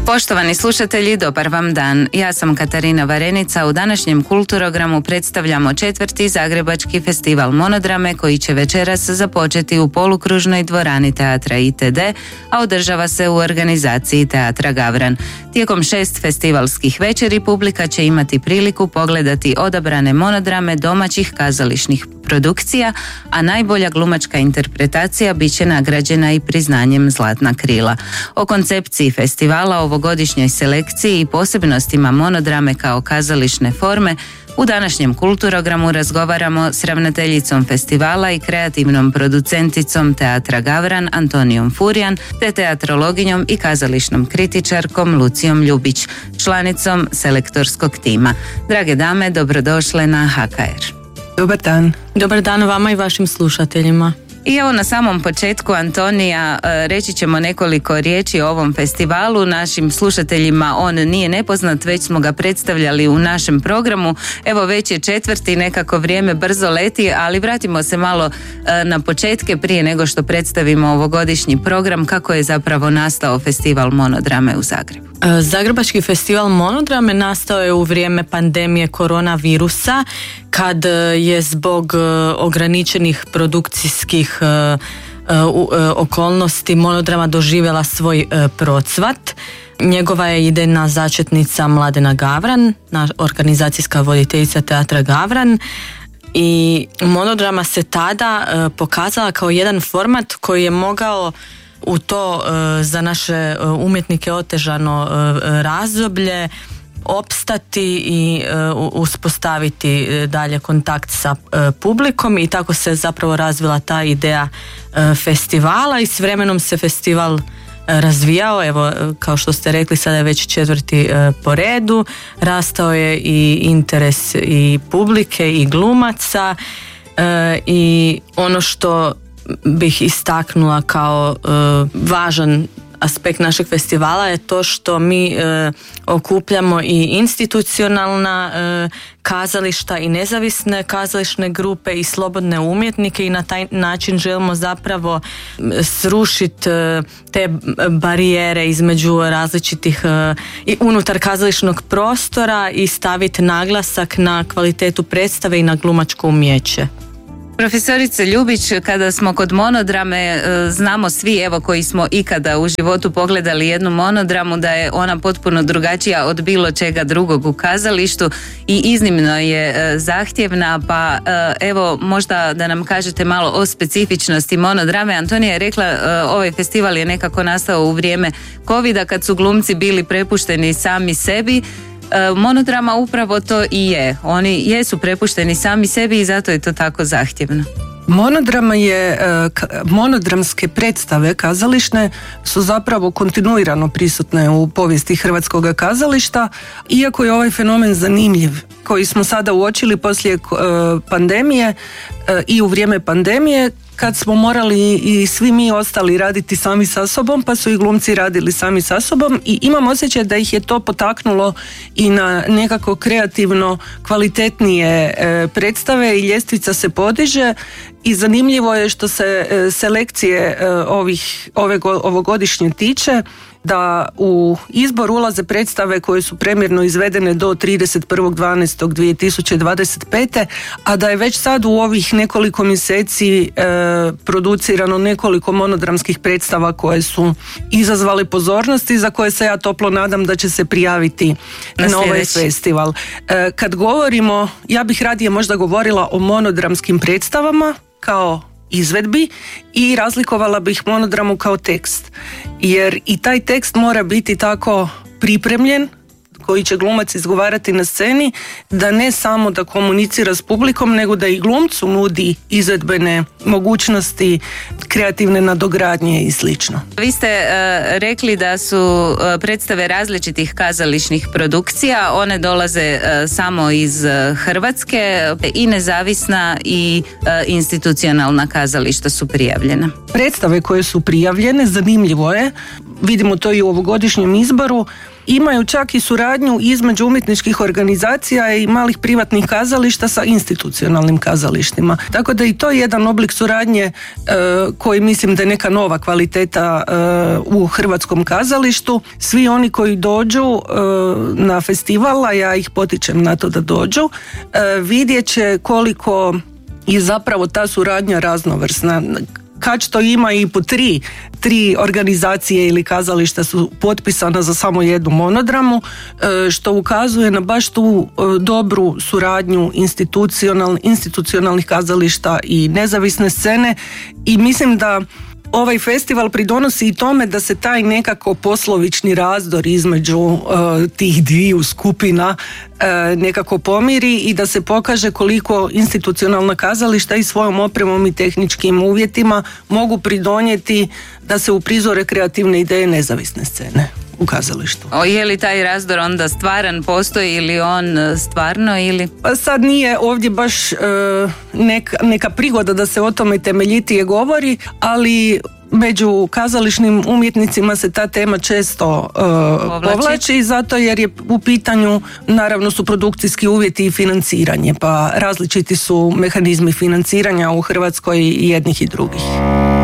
Poštovani slušatelji, dobar vam dan. Ja sam Katarina Varenica. U današnjem Kulturogramu predstavljamo 4. Zagrebački festival monodrame koji će večeras započeti u polukružnoj dvorani Teatra ITD, a održava se u organizaciji Teatra Gavran. Tijekom 6 festivalskih večeri publika će imati priliku pogledati odabrane monodrame domaćih kazališnih produkcija, a najbolja glumačka interpretacija bit će nagrađena i priznanjem Zlatna krila. O koncepciji festivala, ovogodišnjoj selekciji i posebnostima monodrame kao kazališne forme u današnjem Kulturogramu razgovaramo s ravnateljicom festivala i kreativnom producenticom Teatra Gavran Antonijom Furjan, te teatrologinjom i kazališnom kritičarkom Lucijom Ljubić, članicom selektorskog tima. Drage dame, dobrodošle na HKR. Dobar dan. Dobar dan vama i vašim slušateljima. I evo na samom početku, Antonija, reći ćemo nekoliko riječi o ovom festivalu. Našim slušateljima on nije nepoznat, već smo ga predstavljali u našem programu. Evo već je 4. nekako vrijeme brzo leti, ali vratimo se malo na početke prije nego što predstavimo ovogodišnji program. Kako je zapravo nastao festival monodrame u Zagrebu? Zagrebački festival monodrame nastao je u vrijeme pandemije koronavirusa, kad je zbog ograničenih produkcijskih okolnosti monodrama doživjela svoj procvat. Njegova je idejna začetnica Mladena Gavran, organizacijska voditeljica Teatra Gavran, i monodrama se tada pokazala kao jedan format koji je mogao u to za naše umjetnike otežano razdoblje opstati i uspostaviti dalje kontakt sa publikom, i tako se zapravo razvila ta ideja festivala i s vremenom se festival razvijao. Evo, kao što ste rekli, sada je već 4. po redu. Rastao je i interes i publike i glumaca, i ono što bih istaknula kao važan aspekt našeg festivala je to što mi okupljamo i institucionalna kazališta i nezavisne kazališne grupe i slobodne umjetnike, i na taj način želimo zapravo srušiti te barijere između različitih i unutar kazališnog prostora i staviti naglasak na kvalitetu predstave i na glumačko umijeće. Profesorice Ljubić, kada smo kod monodrame, znamo svi, evo, koji smo ikada u životu pogledali jednu monodramu, da je ona potpuno drugačija od bilo čega drugog u kazalištu i iznimno je zahtjevna, pa evo možda da nam kažete malo o specifičnosti monodrame. Antonija je rekla, ovaj festival je nekako nastao u vrijeme covida, kad su glumci bili prepušteni sami sebi. Monodrama upravo to i je. Oni jesu prepušteni sami sebi i zato je to tako zahtjevno. Monodrama je, monodramske predstave kazališne su zapravo kontinuirano prisutne u povijesti hrvatskog kazališta, iako je ovaj fenomen zanimljiv koji smo sada uočili poslije pandemije i u vrijeme pandemije, kad smo morali i svi mi ostali raditi sami sa sobom, pa su i glumci radili sami sa sobom, i imam osjećaj da ih je to potaknulo i na nekako kreativno kvalitetnije predstave i ljestvica se podiže. I zanimljivo je što se selekcije ovogodišnje tiče, da u izbor ulaze predstave koje su premjerno izvedene do 31.12.2025. a da je već sad u ovih nekoliko mjeseci producirano nekoliko monodramskih predstava koje su izazvali pozornost i za koje se ja toplo nadam da će se prijaviti na ovaj festival. Kad govorimo, ja bih radije možda govorila o monodramskim predstavama kao izvedbi i razlikovala bih monodramu kao tekst, jer i taj tekst mora biti tako pripremljen, koji će glumac izgovarati na sceni, da ne samo da komunicira s publikom, nego da i glumcu nudi izvedbene mogućnosti, kreativne nadogradnje i slično. Vi ste rekli da su predstave različitih kazališnih produkcija, one dolaze samo iz Hrvatske, i nezavisna i institucionalna kazališta su prijavljena. Predstave koje su prijavljene, zanimljivo je, vidimo to i u ovogodišnjem izboru, imaju čak i suradnju između umjetničkih organizacija i malih privatnih kazališta sa institucionalnim kazalištima. Tako da i to je jedan oblik suradnje koji mislim da je neka nova kvaliteta u hrvatskom kazalištu. Svi oni koji dođu na festival, a ja ih potičem na to da dođu, vidjet će koliko je zapravo ta suradnja raznovrsna. Kač to ima i po tri organizacije ili kazališta su potpisana za samo jednu monodramu, što ukazuje na baš tu dobru suradnju institucionalnih kazališta i nezavisne scene, i mislim da ovaj festival pridonosi i tome da se taj nekako poslovični razdor između tih dviju skupina nekako pomiri i da se pokaže koliko institucionalna kazališta i svojom opremom i tehničkim uvjetima mogu pridonijeti da se uprizore kreativne ideje nezavisne scene u kazalištu. Je li taj razdor onda stvaran, postoji ili on stvarno ili? Pa sad nije ovdje baš neka prigoda da se o tome temeljitije govori, ali među kazališnim umjetnicima se ta tema često povlači, zato jer je u pitanju, naravno, su produkcijski uvjeti i financiranje, pa različiti su mehanizmi financiranja u Hrvatskoj jednih i drugih.